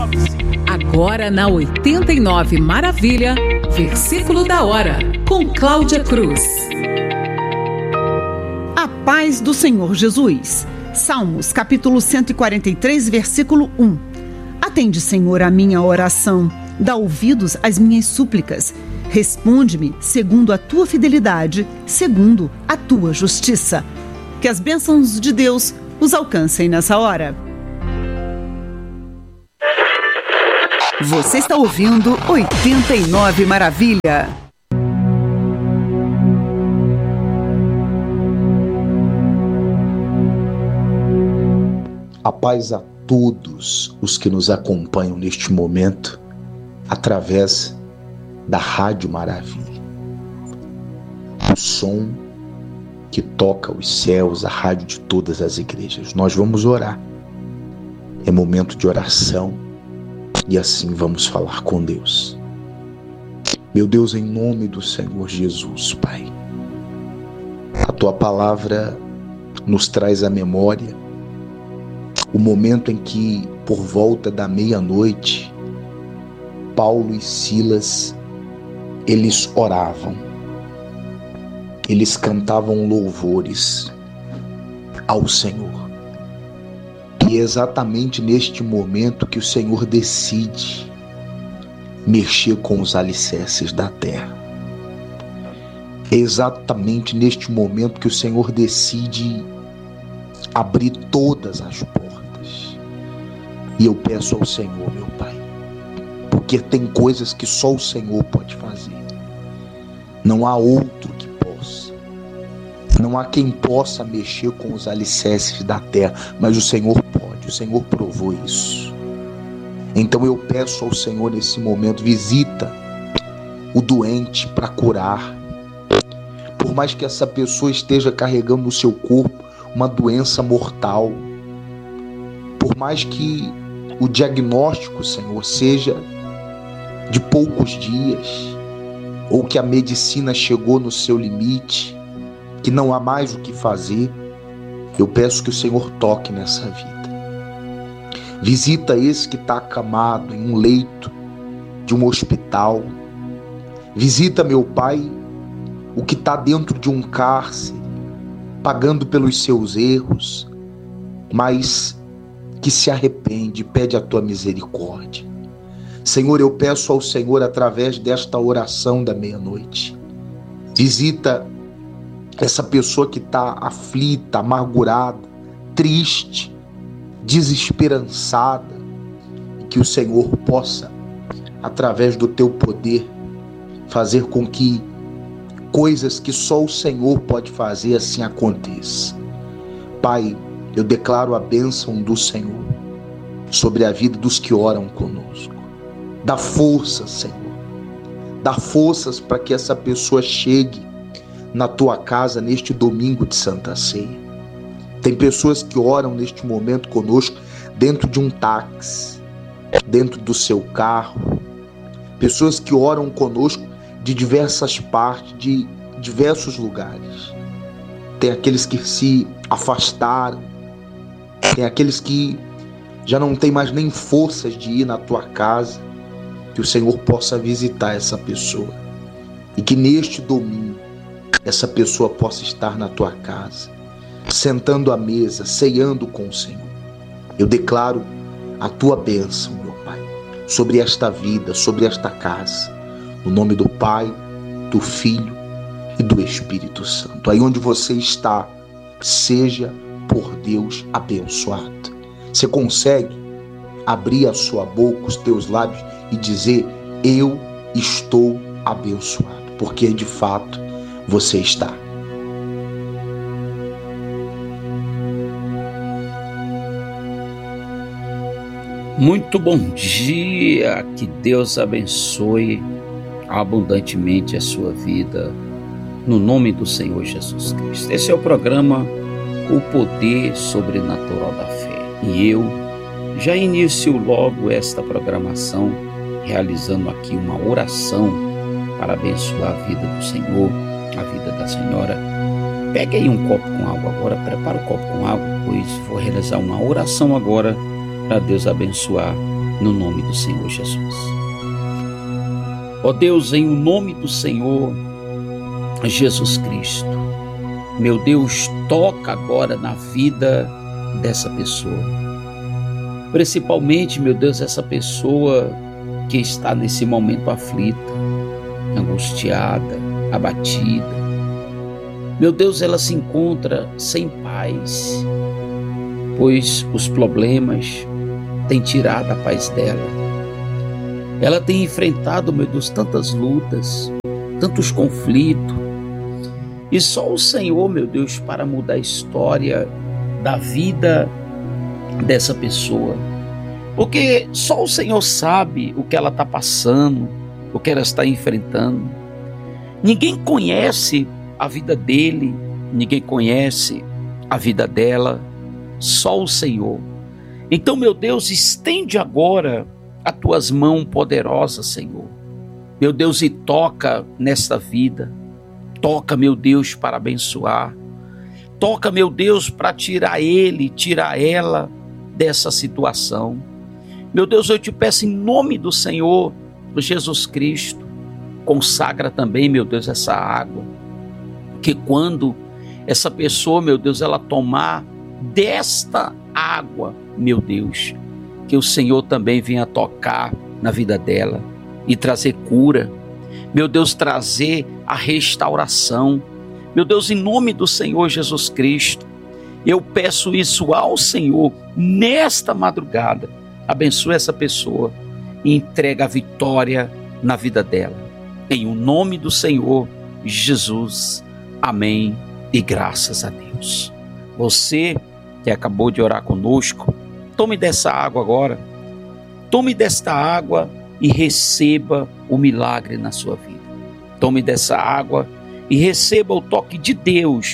Agora na 89 Maravilha, versículo da hora, com Cláudia Cruz. A paz do Senhor Jesus. Salmos, capítulo 143, versículo 1. Atende, Senhor, a minha oração, dá ouvidos às minhas súplicas. Responde-me segundo a tua fidelidade, segundo a tua justiça. Que as bênçãos de Deus os alcancem nessa hora. Você está ouvindo 89 Maravilha. A paz a todos os que nos acompanham neste momento através da Rádio Maravilha. O som que toca os céus, a rádio de todas as igrejas. Nós vamos orar. É momento de oração e assim vamos falar com Deus. Meu Deus, em nome do Senhor Jesus, Pai, a Tua palavra nos traz à memória o momento em que, por volta da meia-noite, Paulo e Silas, eles oravam, eles cantavam louvores ao Senhor. E é exatamente neste momento que o Senhor decide mexer com os alicerces da terra. É exatamente neste momento que o Senhor decide abrir todas as portas. E eu peço ao Senhor, meu Pai, porque tem coisas que só o Senhor pode fazer. Não há outro que possa. Não há quem possa mexer com os alicerces da terra, mas o Senhor pode, o Senhor provou isso. Então eu peço ao Senhor nesse momento, visita o doente para curar. Por mais que essa pessoa esteja carregando no seu corpo uma doença mortal, por mais que o diagnóstico, Senhor, seja de poucos dias, ou que a medicina chegou no seu limite, que não há mais o que fazer, eu peço que o Senhor toque nessa vida. Visita esse que está acamado em um leito de um hospital. Visita, meu Pai, o que está dentro de um cárcere, pagando pelos seus erros, mas que se arrepende, pede a Tua misericórdia. Senhor, eu peço ao Senhor, através desta oração da meia-noite, visita essa pessoa que está aflita, amargurada, triste, desesperançada, e que o Senhor possa, através do Teu poder, fazer com que coisas que só o Senhor pode fazer assim aconteça. Pai, eu declaro a bênção do Senhor sobre a vida dos que oram conosco. Dá força, Senhor. Dá forças para que essa pessoa chegue na Tua casa neste domingo de Santa Ceia. Tem pessoas que oram neste momento conosco dentro de um táxi, dentro do seu carro. Pessoas que oram conosco de diversas partes, de diversos lugares. Tem aqueles que se afastaram, tem aqueles que já não têm mais nem forças de ir na Tua casa. Que o Senhor possa visitar essa pessoa e que neste domingo essa pessoa possa estar na Tua casa, sentando à mesa, ceando com o Senhor. Eu declaro a Tua bênção, meu Pai, sobre esta vida, sobre esta casa, no nome do Pai, do Filho e do Espírito Santo. Aí onde você está, seja por Deus abençoado. Você consegue abrir a sua boca, os teus lábios e dizer: eu estou abençoado, porque de fato você está. Muito bom dia, que Deus abençoe abundantemente a sua vida, no nome do Senhor Jesus Cristo. Esse é o programa O Poder Sobrenatural da Fé, e eu já inicio logo esta programação realizando aqui uma oração para abençoar a vida do Senhor, a vida da senhora. Pegue aí um copo com água agora, prepara o copo com água, pois vou realizar uma oração agora para Deus abençoar no nome do Senhor Jesus. Ó Deus, em o nome do Senhor Jesus Cristo, meu Deus, toca agora na vida dessa pessoa. Principalmente, meu Deus, essa pessoa que está nesse momento aflita, angustiada, abatida. Meu Deus, ela se encontra sem paz, pois os problemas têm tirado a paz dela. Ela tem enfrentado, meu Deus, tantas lutas, tantos conflitos. E só o Senhor, meu Deus, para mudar a história da vida dessa pessoa. Porque só o Senhor sabe o que ela está passando, o que ela está enfrentando. Ninguém conhece a vida dele, ninguém conhece a vida dela, só o Senhor. Então, meu Deus, estende agora as tuas mãos poderosas, Senhor. Meu Deus, e toca nesta vida. Toca, meu Deus, para abençoar. Toca, meu Deus, para tirar ele, tirar ela dessa situação. Meu Deus, eu te peço em nome do Senhor Jesus Cristo, consagra também, meu Deus, essa água. Que quando essa pessoa, meu Deus, ela tomar desta água, meu Deus, que o Senhor também venha tocar na vida dela e trazer cura. Meu Deus, trazer a restauração. Meu Deus, em nome do Senhor Jesus Cristo, eu peço isso ao Senhor nesta madrugada. Abençoe essa pessoa e entrega a vitória na vida dela. Em o nome do Senhor Jesus. Amém e graças a Deus. Você que acabou de orar conosco, tome dessa água agora. Tome desta água e receba o milagre na sua vida. Tome dessa água e receba o toque de Deus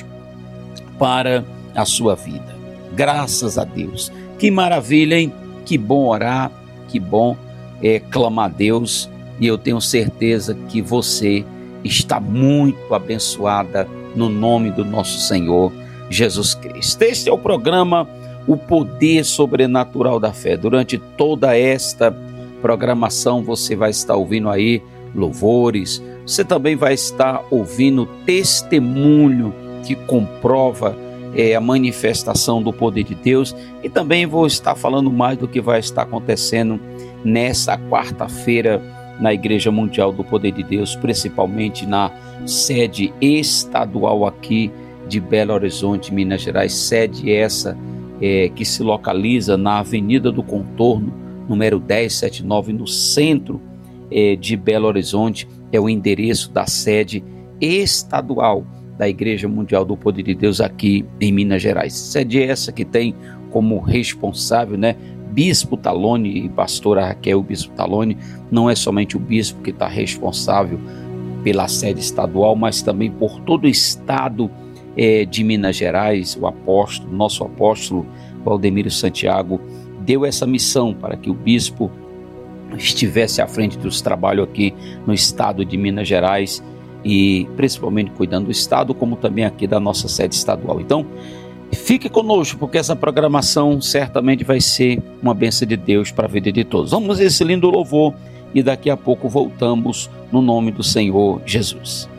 para a sua vida. Graças a Deus. Que maravilha, hein? Que bom orar, que bom clamar a Deus. E eu tenho certeza que você está muito abençoada no nome do nosso Senhor Jesus Cristo. Este é o programa O Poder Sobrenatural da Fé. Durante toda esta programação você vai estar ouvindo aí louvores, você também vai estar ouvindo testemunho que comprova a manifestação do poder de Deus, e também vou estar falando mais do que vai estar acontecendo nessa quarta-feira na Igreja Mundial do Poder de Deus, principalmente na sede estadual aqui de Belo Horizonte, Minas Gerais, sede essa que se localiza na Avenida do Contorno, número 1079, no centro de Belo Horizonte. É o endereço da sede estadual da Igreja Mundial do Poder de Deus aqui em Minas Gerais. Sede essa que tem como responsável, Bispo Talone e pastora Raquel Bispo Talone. Não é somente o bispo que está responsável pela sede estadual, mas também por todo o estado de Minas Gerais. O apóstolo, nosso apóstolo Valdemiro Santiago, deu essa missão para que o bispo estivesse à frente dos trabalhos aqui no estado de Minas Gerais e principalmente cuidando do estado, como também aqui da nossa sede estadual. Então, fique conosco, porque essa programação certamente vai ser uma bênção de Deus para a vida de todos. Vamos a esse lindo louvor e daqui a pouco voltamos no nome do Senhor Jesus.